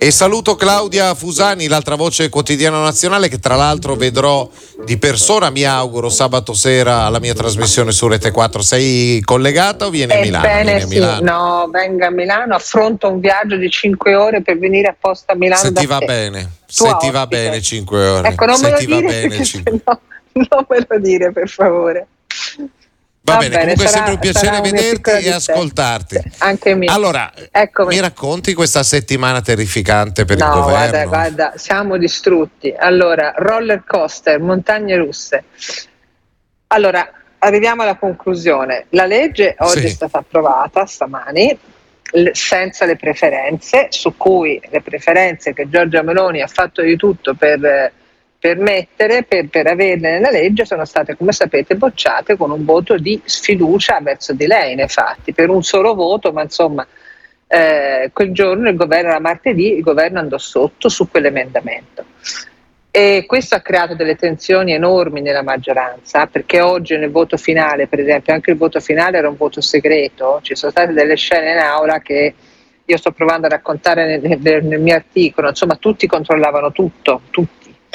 E saluto Claudia Fusani, l'altra voce quotidiano nazionale, che tra l'altro vedrò di persona, mi auguro, sabato sera alla mia trasmissione su Rete 4. Sei collegata o vieni a Milano? Ebbene Vieni a sì, Milano. no, venga a Milano, affronto un viaggio di 5 ore per venire apposta a Milano Se da ti va te. bene, Tua se ti va ospite. bene 5 ore. Ecco, non Se me lo ti va dire bene perché 5 sennò non me lo dire, per favore. Va bene, comunque è sempre un piacere sarà una mia vederti piccola e dispetto. ascoltarti. Anche mio. Allora, Eccomi. mi racconti questa settimana terrificante per il No, governo? guarda, siamo distrutti. Allora, roller coaster, montagne russe. Allora, arriviamo alla conclusione. La legge oggi è stata approvata stamani senza le preferenze, su cui le preferenze che Giorgia Meloni ha fatto di tutto per mettere, per averle nella legge, sono state, come sapete, bocciate con un voto di sfiducia verso di lei, nei fatti, per un solo voto, ma insomma quel giorno il governo, era martedì, il governo andò sotto su quell'emendamento. E questo ha creato delle tensioni enormi nella maggioranza, perché oggi nel voto finale, per esempio, anche il voto finale era un voto segreto, ci sono state delle scene in aula che io sto provando a raccontare nel mio articolo, insomma tutti controllavano tutto, tutti.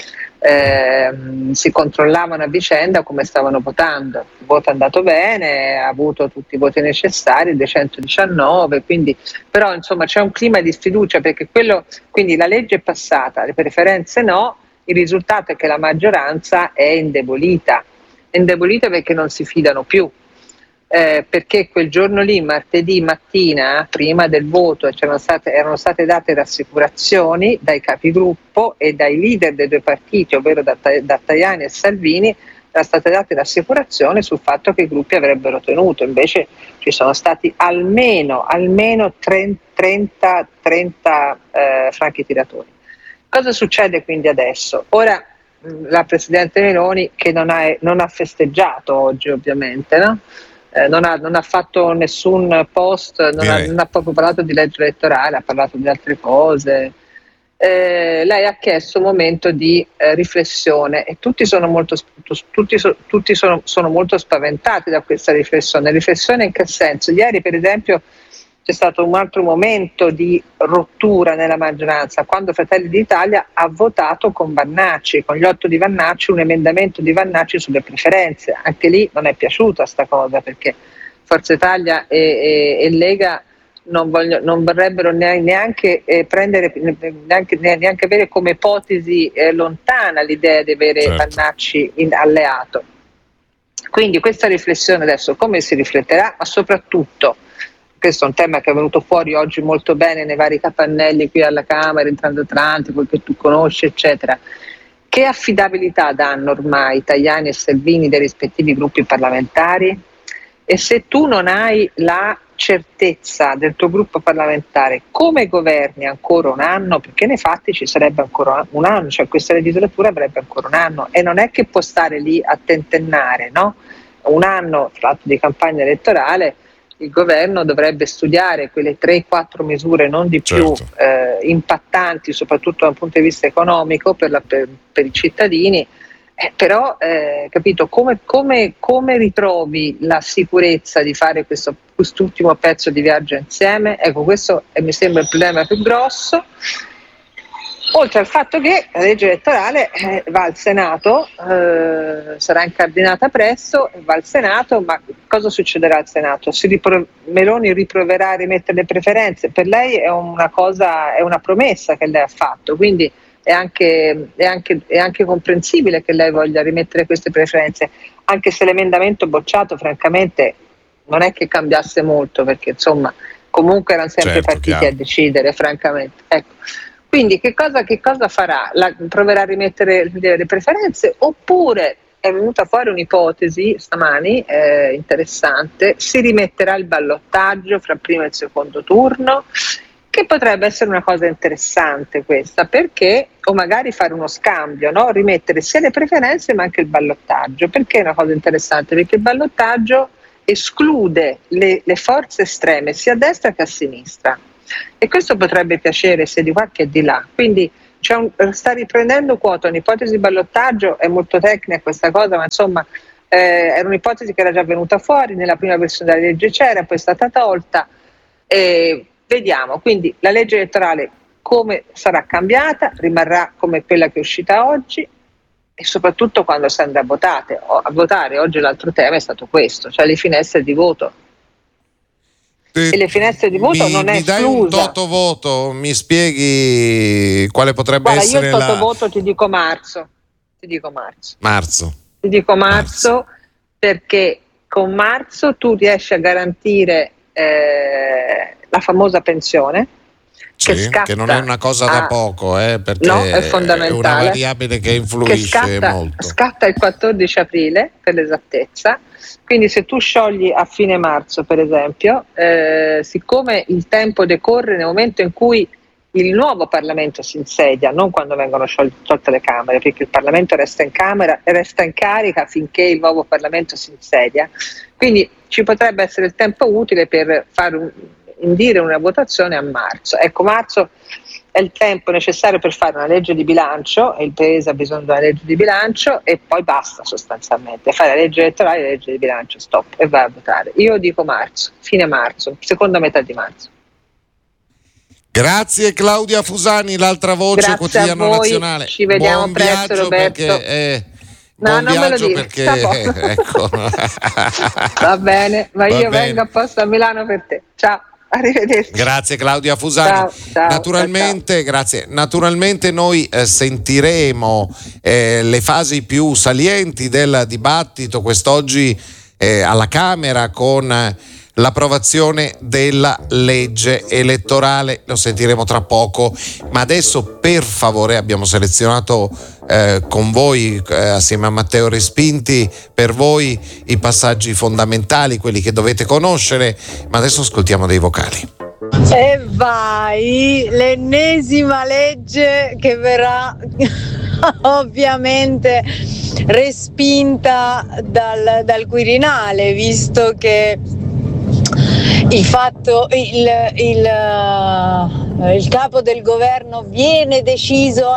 Si controllavano a vicenda come stavano votando. Il voto è andato bene, ha avuto tutti i voti necessari, dei 119, quindi, però insomma c'è un clima di sfiducia, perché quindi la legge è passata, le preferenze no, il risultato è che la maggioranza è indebolita perché non si fidano più. Perché quel giorno lì, martedì mattina, prima del voto, erano state date rassicurazioni dai capigruppo e dai leader dei due partiti, ovvero da Tajani e Salvini, erano state date rassicurazioni sul fatto che i gruppi avrebbero tenuto. Invece ci sono stati almeno 30 franchi tiratori. Cosa succede quindi adesso? Ora la Presidente Meloni, che non ha festeggiato oggi ovviamente, no? Non ha fatto nessun post, non ha proprio parlato di legge elettorale, ha parlato di altre cose. Lei ha chiesto un momento di riflessione e tutti sono molto spaventati da questa riflessione. Riflessione in che senso? Ieri, per esempio, c'è stato un altro momento di rottura nella maggioranza, quando Fratelli d'Italia ha votato con gli 8 di Vannacci, un emendamento di Vannacci sulle preferenze. Anche lì non è piaciuta sta cosa, perché Forza Italia e Lega non vorrebbero neanche avere come ipotesi lontana l'idea di avere Vannacci alleato. Quindi questa riflessione adesso come si rifletterà, ma soprattutto, questo è un tema che è venuto fuori oggi molto bene nei vari capannelli qui alla Camera, in Transatlantico, quel che tu conosci, eccetera. Che affidabilità danno ormai Tajani e Salvini dei rispettivi gruppi parlamentari? E se tu non hai la certezza del tuo gruppo parlamentare, come governi ancora un anno? Perché nei fatti ci sarebbe ancora un anno, cioè questa legislatura avrebbe ancora un anno, e non è che può stare lì a tentennare, no? Un anno fatto di campagna elettorale, il governo dovrebbe studiare quelle 3-4 misure, non di più, impattanti, soprattutto dal punto di vista economico per i cittadini. Però capito, come ritrovi la sicurezza di fare quest'ultimo pezzo di viaggio insieme? Ecco, questo mi sembra il problema più grosso, oltre al fatto che la legge elettorale va al Senato, sarà incardinata presto, va al Senato, ma cosa succederà al Senato? Meloni riproverà a rimettere le preferenze? Per lei è una promessa che lei ha fatto, quindi è anche comprensibile che lei voglia rimettere queste preferenze, anche se l'emendamento bocciato francamente non è che cambiasse molto, perché insomma comunque erano sempre i partiti a decidere, francamente. Ecco. Quindi che cosa farà? Proverà a rimettere le preferenze, oppure è venuta fuori un'ipotesi stamani interessante, si rimetterà il ballottaggio fra il primo e il secondo turno, che potrebbe essere una cosa interessante questa, perché, o magari fare uno scambio, no? Rimettere sia le preferenze ma anche il ballottaggio. Perché è una cosa interessante? Perché il ballottaggio esclude le forze estreme sia a destra che a sinistra, e questo potrebbe piacere sia di qua che di là. Quindi sta riprendendo quota un'ipotesi di ballottaggio, è molto tecnica questa cosa, ma insomma era un'ipotesi che era già venuta fuori nella prima versione della legge, c'era, poi è stata tolta. Vediamo, quindi la legge elettorale come sarà cambiata, rimarrà come quella che è uscita oggi, e soprattutto quando si andrà a votare. Oggi l'altro tema è stato questo, cioè le finestre di voto. E le finestre di voto non è esclusa. Mi dai un totovoto? Mi spieghi quale potrebbe essere io il totovoto ti dico marzo. Ti dico marzo perché con marzo tu riesci a garantire la famosa pensione, che non è una cosa da poco, perché no, è fondamentale, è una variabile che influisce molto. Scatta il 14 aprile per l'esattezza, quindi se tu sciogli a fine marzo, per esempio, siccome il tempo decorre nel momento in cui il nuovo Parlamento si insedia, non quando vengono sciolte le Camere, perché il Parlamento resta in carica finché il nuovo Parlamento si insedia, quindi ci potrebbe essere il tempo utile per indire una votazione a marzo. Ecco, marzo è il tempo necessario per fare una legge di bilancio, e il Paese ha bisogno di una legge di bilancio, e poi basta sostanzialmente, fare la legge elettorale e la legge di bilancio, stop, e vai a votare. Io dico marzo, fine marzo, seconda metà di marzo. Grazie Claudia Fusani, l'altra voce. Grazie Quotidiano Nazionale. Ci vediamo buon presto, Roberto. Non me lo dire, ecco. Va bene, ma io vengo apposta a Milano per te. Ciao, arrivederci. Grazie Claudia Fusani. Ciao, naturalmente, grazie. Naturalmente noi sentiremo le fasi più salienti del dibattito quest'oggi alla Camera con l'approvazione della legge elettorale. Lo sentiremo tra poco, ma adesso per favore abbiamo selezionato con voi assieme a Matteo Respinti per voi i passaggi fondamentali, quelli che dovete conoscere, ma adesso ascoltiamo dei vocali. E vai, l'ennesima legge che verrà ovviamente respinta dal Quirinale, visto che il capo del governo viene deciso,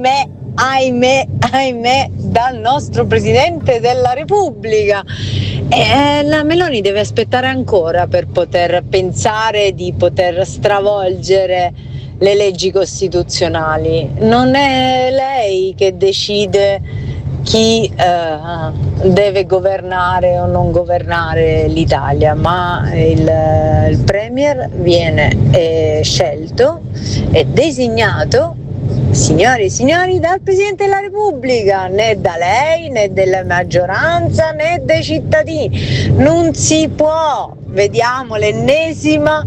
ahimè, dal nostro Presidente della Repubblica, e la Meloni deve aspettare ancora per poter pensare di poter stravolgere le leggi costituzionali. Non è lei che decide chi deve governare o non governare l'Italia, ma il Premier viene scelto e designato, signori e signori, dal Presidente della Repubblica, né da lei, né della maggioranza, né dai cittadini. Non si può. Vediamo l'ennesimo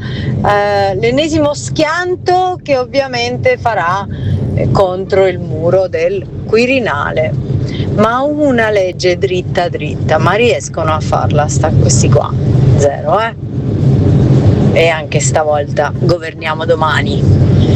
schianto che ovviamente farà contro il muro del Quirinale. Ma una legge dritta, ma riescono a farla questi qua? Zero, E anche stavolta governiamo domani.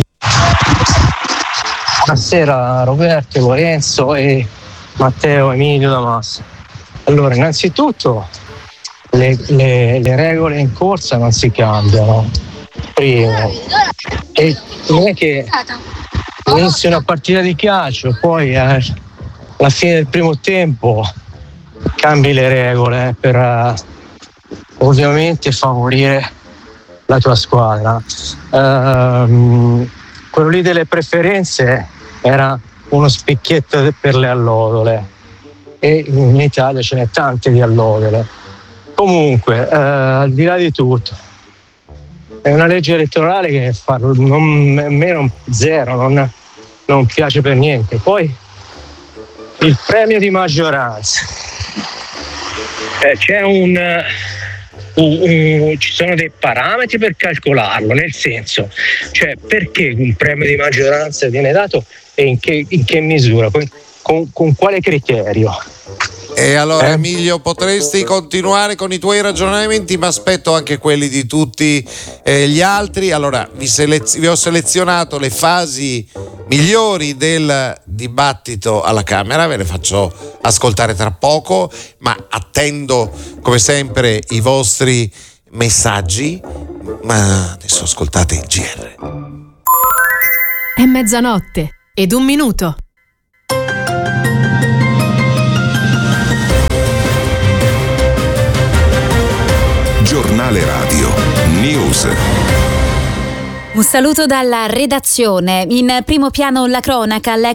Buonasera Roberto, Lorenzo e Matteo Emilio Damas. Allora, innanzitutto le regole in corsa non si cambiano, primo, e non è che inizia una partita di calcio, poi alla fine del primo tempo cambi le regole per ovviamente favorire la tua squadra. Quello lì delle preferenze era uno spicchietto per le allodole, e in Italia ce n'è tante di allodole. Comunque, al di là di tutto, è una legge elettorale che a me non zero, non piace per niente. Poi il premio di maggioranza, ci sono dei parametri per calcolarlo, nel senso, cioè perché un premio di maggioranza viene dato e in che misura, con quale criterio? E allora Emilio, potresti continuare con i tuoi ragionamenti, ma aspetto anche quelli di tutti gli altri. Allora vi ho selezionato le fasi migliori del dibattito alla Camera, ve le faccio ascoltare tra poco, ma attendo come sempre i vostri messaggi. Ma adesso ascoltate il GR. È mezzanotte ed 1 minuto. Giornale Radio News. Un saluto dalla redazione. In primo piano la cronaca, l'ex